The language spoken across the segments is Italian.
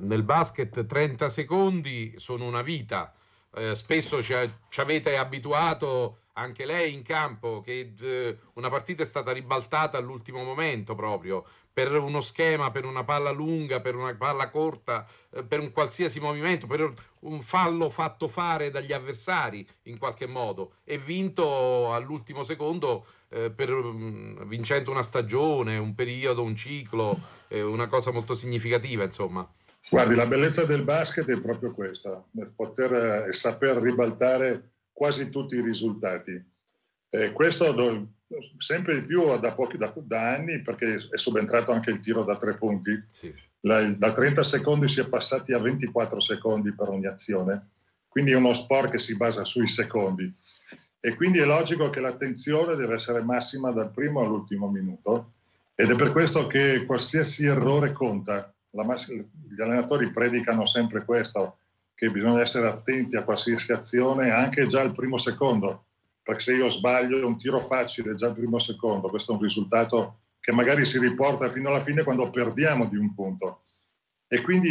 nel basket 30 secondi sono una vita. Spesso ci avete abituato anche lei in campo che una partita è stata ribaltata all'ultimo momento proprio per uno schema, per una palla lunga, per una palla corta, per un qualsiasi movimento, per un fallo fatto fare dagli avversari in qualche modo e vinto all'ultimo secondo vincendo una stagione, un periodo, un ciclo, una cosa molto significativa, insomma. Guardi, la bellezza del basket è proprio questa, poter saper ribaltare quasi tutti i risultati. Questo sempre di più da anni, perché è subentrato anche il tiro da 3 punti. Sì. Da 30 secondi si è passati a 24 secondi per ogni azione, quindi è uno sport che si basa sui secondi. E quindi è logico che l'attenzione deve essere massima dal primo all'ultimo minuto, ed è per questo che qualsiasi errore conta. Gli allenatori predicano sempre questo, che bisogna essere attenti a qualsiasi azione anche già al primo secondo, perché se io sbaglio un tiro facile già al primo secondo, questo è un risultato che magari si riporta fino alla fine quando perdiamo di un punto. E quindi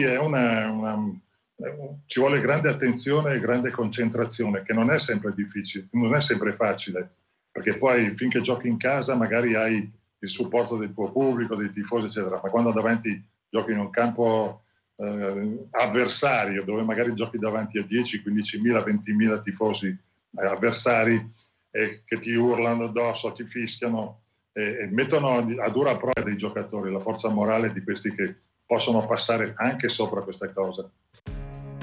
ci vuole grande attenzione e grande concentrazione, che non è sempre difficile, non è sempre facile, perché poi finché giochi in casa magari hai il supporto del tuo pubblico, dei tifosi, eccetera, ma quando davanti giochi in un campo avversario, dove magari giochi davanti a 10, 15.000, 20.000 tifosi avversari che ti urlano addosso, ti fischiano e mettono a dura prova dei giocatori la forza morale di questi che possono passare anche sopra queste cose.